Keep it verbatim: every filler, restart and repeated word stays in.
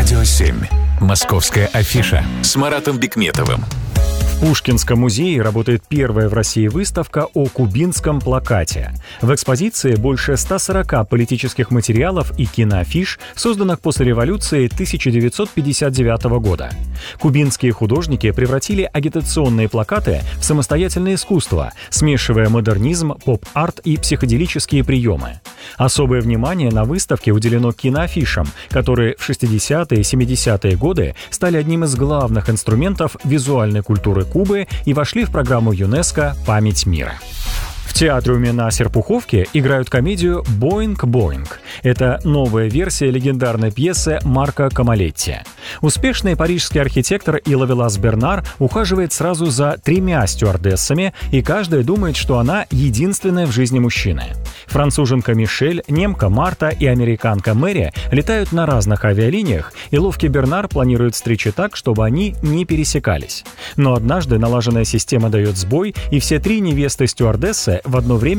Радио семь. Московская афиша с Маратом Бикметовым. В Пушкинском музее работает первая в России выставка о кубинском плакате. В экспозиции больше ста сорока политических материалов и киноафиш, созданных после революции тысяча девятьсот пятьдесят девятого года. Кубинские художники превратили агитационные плакаты в самостоятельное искусство, смешивая модернизм, поп-арт и психоделические приемы. Особое внимание на выставке уделено киноафишам, которые в шестидесятые и семидесятые годы стали одним из главных инструментов визуальной культуры Кубы и вошли в программу ЮНЕСКО «Память мира». В театруме на Серпуховке играют комедию «Боинг-Боинг». Это новая версия легендарной пьесы Марко Камалетти. Успешный парижский архитектор Ловелас Бернар ухаживает сразу за тремя стюардессами, и каждая думает, что она единственная в жизни мужчины. Француженка Мишель, немка Марта и американка Мэри летают на разных авиалиниях, и ловкий Бернар планирует встречи так, чтобы они не пересекались. Но однажды налаженная система дает сбой, и все три невесты-стюардессы в одно время